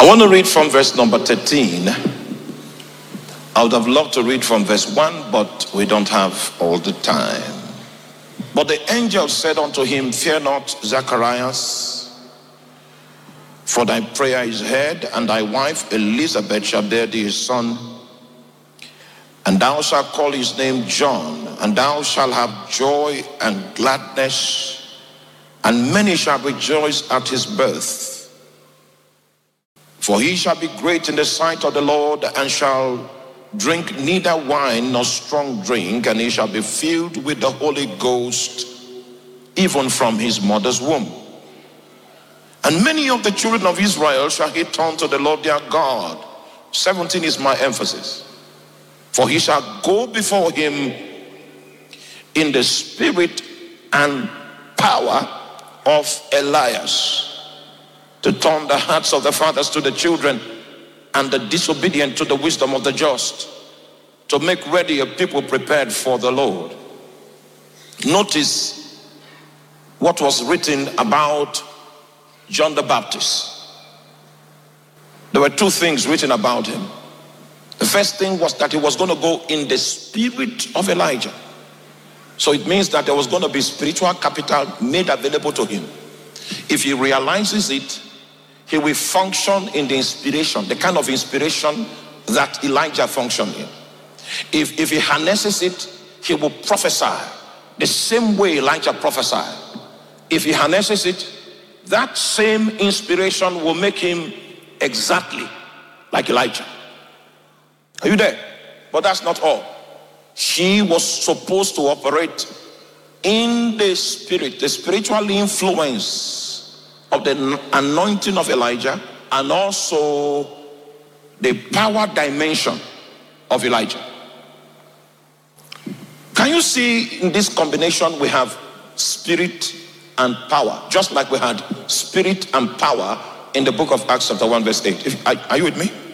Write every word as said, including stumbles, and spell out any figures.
I want to read from verse number thirteen. I would have loved to read from verse one, but we don't have all the time. But the angel said unto him, Fear not, Zacharias, for thy prayer is heard, and thy wife Elizabeth shall bear thee a son, and thou shalt call his name John, and thou shalt have joy and gladness, and many shall rejoice at his birth. For he shall be great in the sight of the Lord, and shall drink neither wine nor strong drink, and he shall be filled with the Holy Ghost, even from his mother's womb. And many of the children of Israel shall he turn to the Lord their God. seventeen is my emphasis. For he shall go before him in the spirit and power of Elias, to turn the hearts of the fathers to the children, and the disobedient to the wisdom of the just, to make ready a people prepared for the Lord. Notice what was written about John the Baptist. There were two things written about him. The first thing was that he was going to go in the spirit of Elijah. So it means that there was going to be spiritual capital made available to him. If he realizes it, he will function in the inspiration, the kind of inspiration that Elijah functioned in. If, if he harnesses it, he will prophesy the same way Elijah prophesied. If he harnesses it, that same inspiration will make him exactly like Elijah. Are you there? But that's not all. He was supposed to operate in the spirit, the spiritual influence of the anointing of Elijah, and also the power dimension of Elijah. Can you see in this combination we have spirit and power, just like we had spirit and power in the book of Acts chapter one verse eight. If, are, are you with me?